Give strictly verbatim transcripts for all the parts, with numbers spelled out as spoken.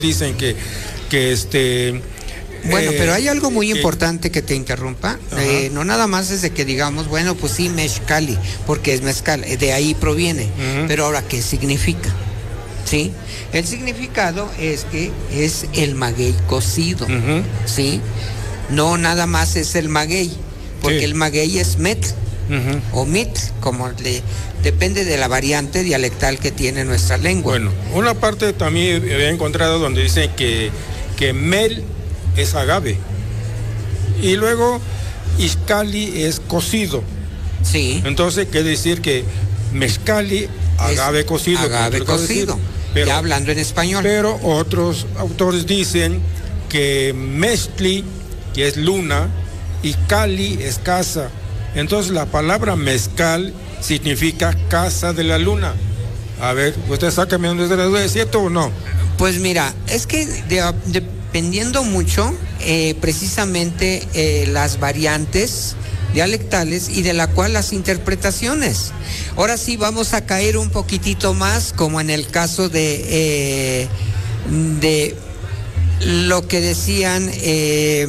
dicen que, que este... Bueno, eh, pero hay algo muy que, importante que te interrumpa. Eh, no nada más es de que digamos, bueno, pues sí, mezcali, porque es mezcal, de ahí proviene. Uh-huh. Pero ahora, ¿qué significa? ¿Sí? El significado es que es el maguey cocido, uh-huh. ¿sí? No nada más es el maguey, porque sí. El maguey es metl, uh-huh. o mitl, como le... Depende de la variante dialectal que tiene nuestra lengua. Bueno, una parte también había encontrado donde dicen que, que mel es agave. Y luego iscali es cocido. Sí. Entonces quiere decir que mezcali, agave es cocido. Agave cocido. Pero, ya hablando en español. Pero otros autores dicen que mezcli, que es luna, y cali es casa. Entonces la palabra mezcal significa casa de la luna. A ver, ¿usted está cambiando de la duda? ¿Es cierto o no? Pues mira, es que de, dependiendo mucho eh, precisamente eh, las variantes dialectales y de la cual las interpretaciones. Ahora sí vamos a caer un poquitito más, como en el caso de eh, de lo que decían eh,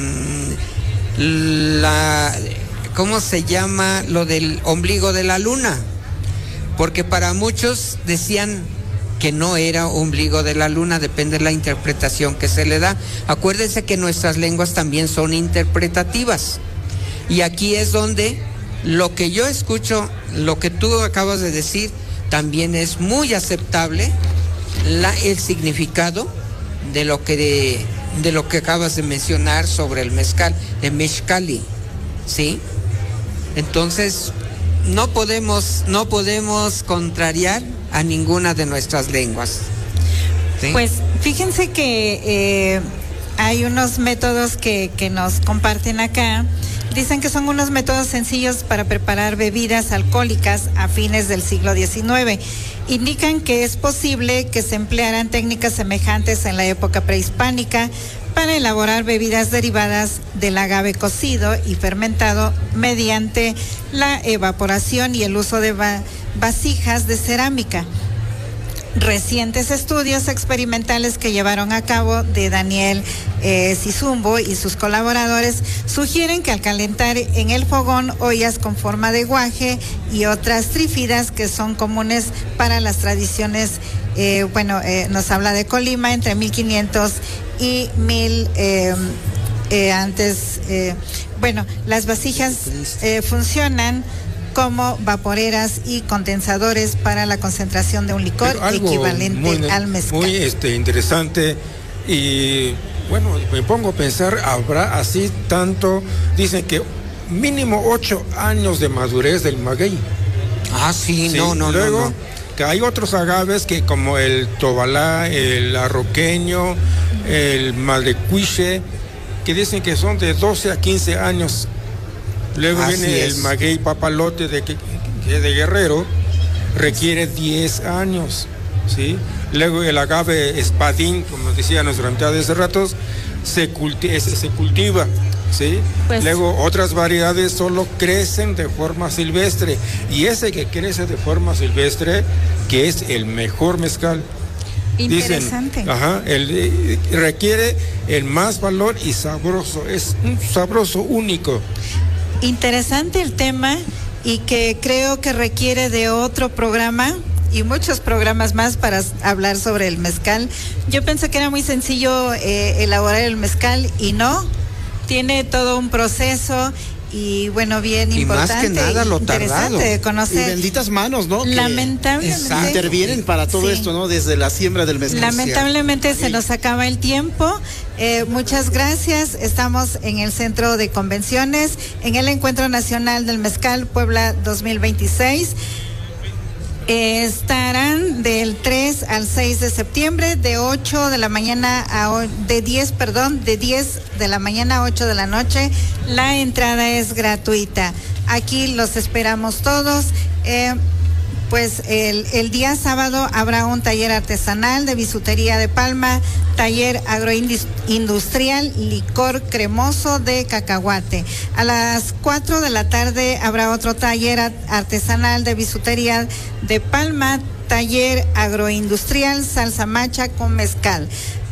la ¿cómo se llama lo del ombligo de la luna? Porque para muchos decían que no era ombligo de la luna, depende de la interpretación que se le da. Acuérdense que nuestras lenguas también son interpretativas. Y aquí es donde lo que yo escucho, lo que tú acabas de decir, también es muy aceptable la, el significado de lo que de, de lo que acabas de mencionar sobre el mezcal, de mezcali, ¿sí? Entonces, no podemos, no podemos contrariar a ninguna de nuestras lenguas. ¿Sí? Pues fíjense que eh, hay unos métodos que, que nos comparten acá. Dicen que son unos métodos sencillos para preparar bebidas alcohólicas a fines del siglo diecinueve. Indican que es posible que se emplearan técnicas semejantes en la época prehispánica para elaborar bebidas derivadas del agave cocido y fermentado mediante la evaporación y el uso de va- vasijas de cerámica. Recientes estudios experimentales que llevaron a cabo de Daniel eh, Sizumbo y sus colaboradores sugieren que al calentar en el fogón ollas con forma de guaje y otras trífidas que son comunes para las tradiciones, eh, bueno, eh, nos habla de Colima entre mil quinientos y mil eh, eh, antes, eh, bueno, las vasijas eh, funcionan como vaporeras y condensadores para la concentración de un licor equivalente muy, al mezcal. Muy este, interesante y bueno, me pongo a pensar, habrá así tanto, dicen que mínimo ocho años de madurez del maguey. Ah, sí, sí no, no, luego, no, no. Que hay otros agaves que como el tobalá, el arroqueño, el maldecuiche, que dicen que son de doce a quince años. Luego Así viene es. el maguey papalote de, de Guerrero, requiere diez años, ¿sí? Luego el agave espadín, como decía nuestro invitado hace ratos, se, culti- se cultiva, ¿sí? Pues... Luego otras variedades solo crecen de forma silvestre, y ese que crece de forma silvestre, que es el mejor mezcal. Interesante. Dicen, ajá, el, eh, requiere el más valor y sabroso, es un sabroso único. Interesante el tema y que creo que requiere de otro programa y muchos programas más para hablar sobre el mezcal. Yo pensé que era muy sencillo eh, elaborar el mezcal y no, tiene todo un proceso y bueno, bien y importante. Más que nada lo tardado. De conocer. Y benditas manos, ¿no? Lamentablemente. Que intervienen para todo sí. esto, ¿no? Desde la siembra del mezcal. Lamentablemente sí. se nos acaba el tiempo. Eh, muchas gracias. Estamos en el Centro de Convenciones, en el Encuentro Nacional del Mezcal Puebla dos mil veintiséis. Eh, estarán del tres al seis de septiembre, de ocho de la mañana a de diez, perdón, de diez de la mañana a ocho de la noche. La entrada es gratuita. Aquí los esperamos todos. Eh, pues el, el día sábado habrá un taller artesanal de bisutería de palma, taller agroindustrial, licor cremoso de cacahuate. A las cuatro de la tarde habrá otro taller artesanal de bisutería de palma, taller agroindustrial salsa macha con mezcal.